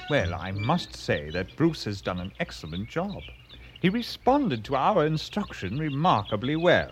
Well, I must say that Bruce has done an excellent job. He responded to our instruction remarkably well.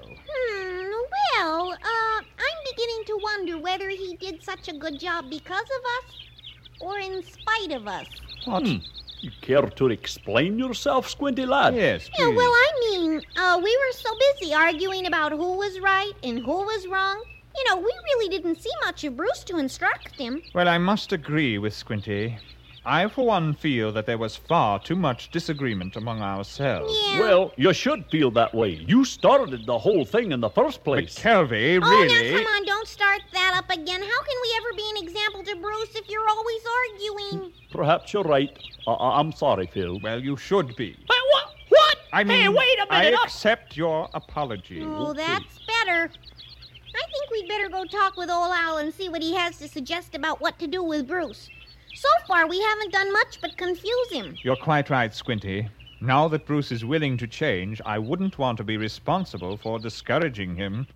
I'm beginning to wonder whether he did such a good job because of us or in spite of us. What? You care to explain yourself, Squinty lad? Yes, please. Yeah, well, we were so busy arguing about who was right and who was wrong. We really didn't see much of Bruce to instruct him. Well, I must agree with Squinty. I, for one, feel that there was far too much disagreement among ourselves. Yeah. Well, you should feel that way. You started the whole thing in the first place. McKelvey, Oh, really? now come on, don't start that up again. How can we ever be an example to Bruce if you're always arguing? Perhaps you're right. I'm sorry, Phil. Well, you should be. But what? I mean, hey, wait a minute. I accept your apology. Oh, that's better. I think we'd better go talk with old Al and see what he has to suggest about what to do with Bruce. So far, we haven't done much but confuse him. You're quite right, Squinty. Now that Bruce is willing to change, I wouldn't want to be responsible for discouraging him.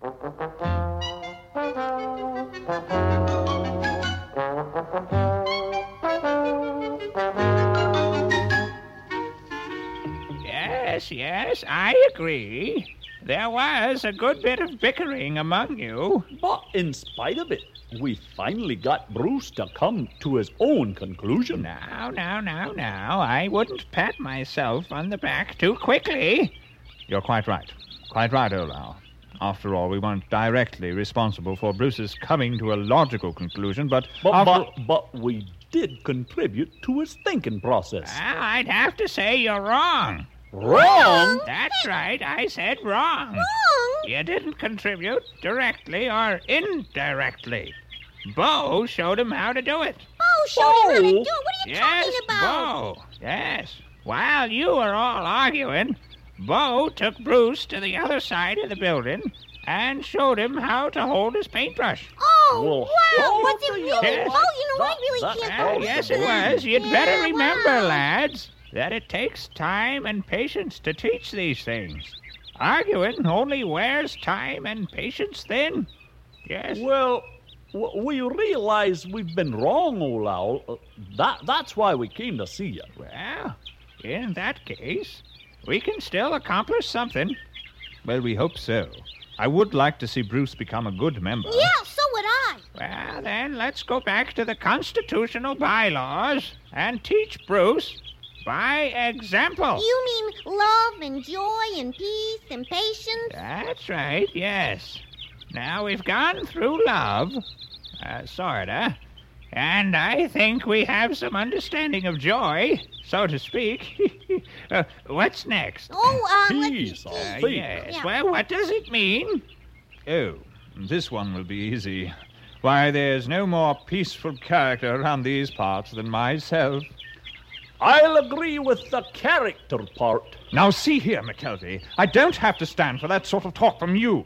Yes, I agree. There was a good bit of bickering among you. But in spite of it, we finally got Bruce to come to his own conclusion. Now. I wouldn't pat myself on the back too quickly. You're quite right. Quite right, Olau. After all, we weren't directly responsible for Bruce's coming to a logical conclusion, but we did contribute to his thinking process. Well, I'd have to say you're wrong. Wrong? That's right, I said wrong. Wrong? You didn't contribute directly or indirectly. Bo showed him how to do it. Bo showed him how to do it? What are you Yes, talking about? Bo. Yes. While you were all arguing, Bo took Bruce to the other side of the building and showed him how to hold his paintbrush. Oh, Well, wow. Was it really Yes. Bo? I really can't believe Yes, that. it was. You'd Yeah, better remember, wow. lads, that it takes time and patience to teach these things. Arguing only wears time and patience thin. Yes. Well, we realize we've been wrong, old owl. That's why we came to see you. Well, in that case, we can still accomplish something. well, we hope so. I would like to see Bruce become a good member. Yeah, so would I. Well, then, let's go back to the constitutional bylaws and teach Bruce by example. You mean love and joy and peace and patience? That's right, yes. Now, we've gone through love, sorta, and I think we have some understanding of joy, so to speak. What's next? Peace, I think. Yes, Yeah. well, what does it mean? Oh, this one will be easy. Why, there's no more peaceful character around these parts than myself. I'll agree with the character part. Now, see here, McKelvey. I don't have to stand for that sort of talk from you.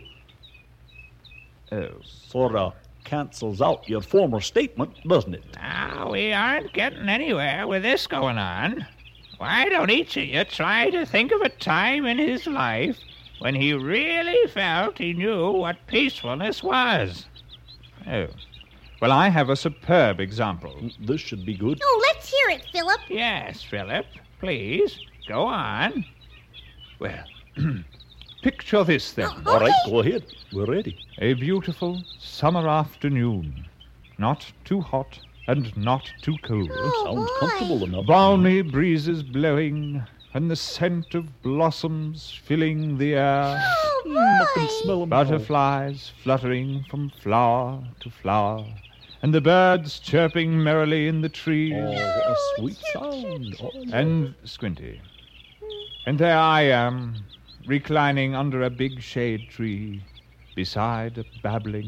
Oh, Sorta cancels out your former statement, doesn't it? Now, we aren't getting anywhere with this going on. Why don't each of you try to think of a time in his life when he really felt he knew what peacefulness was? oh. Well, I have a superb example. This should be good. Oh, let's hear it, Philip. Yes, Philip, please, go on. Well, picture this then. All right, go ahead. We're ready. A beautiful summer afternoon. Not too hot and not too cold. Sounds boy. comfortable enough. Balmy breezes blowing and the scent of blossoms filling the air. Oh, I can boy. smell 'em now. Butterflies fluttering from flower to flower. And the birds chirping merrily in the trees. Oh, what a sweet sound. Oh, And Squinty. And there I am, reclining under a big shade tree, beside a babbling